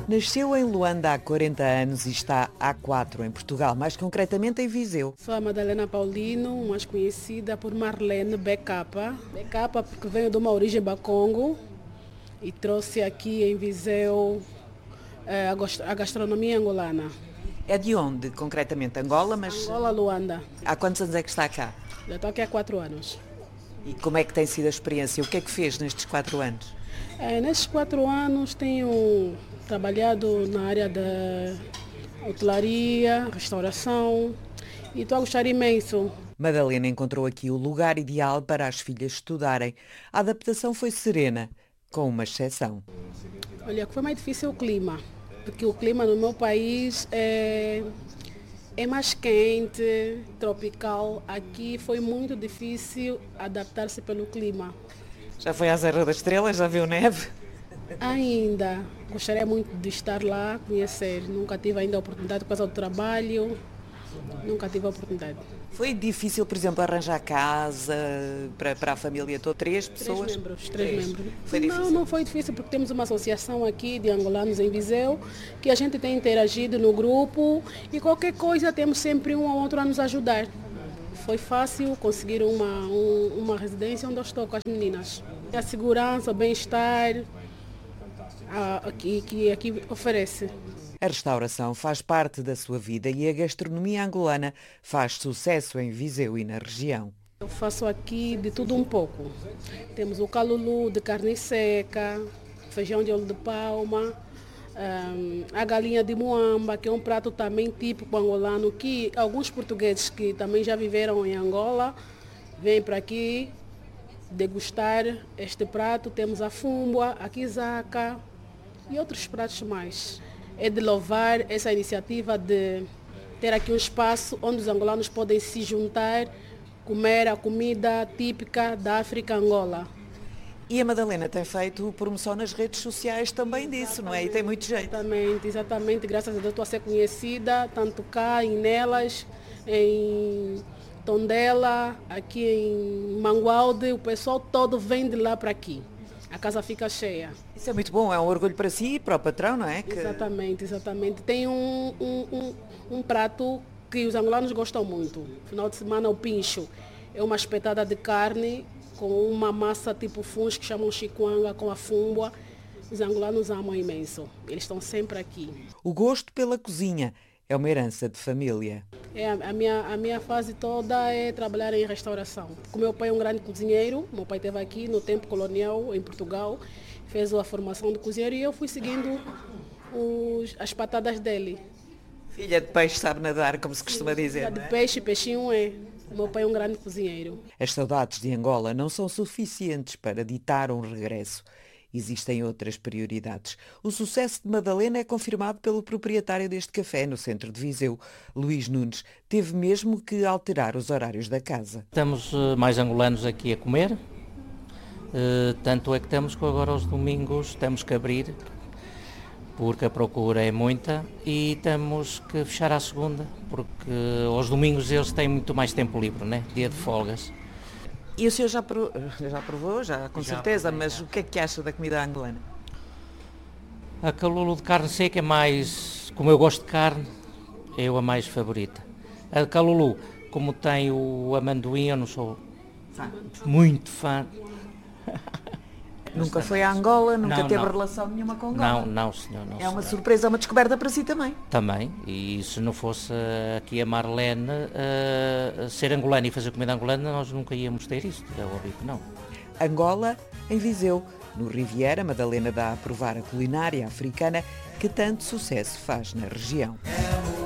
Nasceu em Luanda há 40 anos e está há 4 em Portugal, mais concretamente em Viseu. Sou a Madalena Paulino, mais conhecida por Marlene BK. BK porque venho de uma origem bacongo e trouxe aqui em Viseu a gastronomia angolana. É de onde, concretamente? Angola, mas... Angola, Luanda. Há quantos anos é que está cá? Já estou aqui há 4 anos. E como é que tem sido a experiência? O que é que fez nestes 4 anos? Nestes 4 anos tenho trabalhado na área da hotelaria, restauração e estou a gostar imenso. Madalena encontrou aqui o lugar ideal para as filhas estudarem. A adaptação foi serena, com uma exceção. Olha, o que foi mais difícil é o clima, porque o clima no meu país é mais quente, tropical. Aqui foi muito difícil adaptar-se pelo clima. Já foi à Serra da Estrela? Já viu neve? Ainda. Gostaria muito de estar lá, conhecer. Nunca tive ainda a oportunidade por causa do trabalho. Nunca tive a oportunidade. Foi difícil, por exemplo, arranjar casa para a família toda? 3 pessoas? 3 membros. Foi difícil? Não foi difícil porque temos uma associação aqui de angolanos em Viseu que a gente tem interagido no grupo e qualquer coisa temos sempre um ou outro a nos ajudar. Foi fácil conseguir uma residência onde eu estou com as meninas. A segurança, o bem-estar que aqui oferece. A restauração faz parte da sua vida e a gastronomia angolana faz sucesso em Viseu e na região. Eu faço aqui de tudo um pouco. Temos o calulu de carne seca, feijão de óleo de palma, a galinha de muamba, que é um prato também típico angolano, que alguns portugueses que também já viveram em Angola vêm para aqui degustar este prato. Temos a fumbua, a quizaca e outros pratos mais. É de louvar essa iniciativa de ter aqui um espaço onde os angolanos podem se juntar, comer a comida típica da África Angola. E a Madalena tem feito promoção nas redes sociais também disso, não é? E tem muito jeito. Exatamente. Graças a Deus estou a ser conhecida, tanto cá, em Nelas, em Tondela, aqui em Mangualde. O pessoal todo vem de lá para aqui. A casa fica cheia. Isso é muito bom, é um orgulho para si e para o patrão, não é? Exatamente. Tem um prato que os angolanos gostam muito. Final de semana, o pincho. É uma espetada de carne com uma massa tipo funs que chamam chikwanga com a fumbua. Os angolanos amam imenso. Eles estão sempre aqui. O gosto pela cozinha é uma herança de família. A minha fase toda é trabalhar em restauração. O meu pai é um grande cozinheiro. Meu pai esteve aqui no tempo colonial, em Portugal. Fez a formação de cozinheiro e eu fui seguindo as patadas dele. Filha de peixe sabe nadar, como se costuma dizer. Filha de peixe, peixinho é. O meu pai é um grande cozinheiro. As saudades de Angola não são suficientes para ditar um regresso. Existem outras prioridades. O sucesso de Madalena é confirmado pelo proprietário deste café no centro de Viseu. Luís Nunes teve mesmo que alterar os horários da casa. Estamos mais angolanos aqui a comer, tanto é que temos que agora aos domingos temos que abrir, porque a procura é muita, e temos que fechar à segunda, porque aos domingos eles têm muito mais tempo livre, né? Dia de folgas. E o senhor já provou, com certeza, mas o que é que acha da comida angolana? A calulu de carne seca é mais, como eu gosto de carne, é a mais favorita. A calulu, como tem o amendoim, eu não sou muito fã. Nunca foi a Angola, nunca teve relação nenhuma com Angola? Não, senhor. Não, é uma surpresa, uma descoberta para si também. Também, e se não fosse aqui a Marlene ser angolana e fazer comida angolana, nós nunca íamos ter isto, é óbvio que não. Angola, em Viseu. No Riviera, Madalena dá a provar a culinária africana que tanto sucesso faz na região.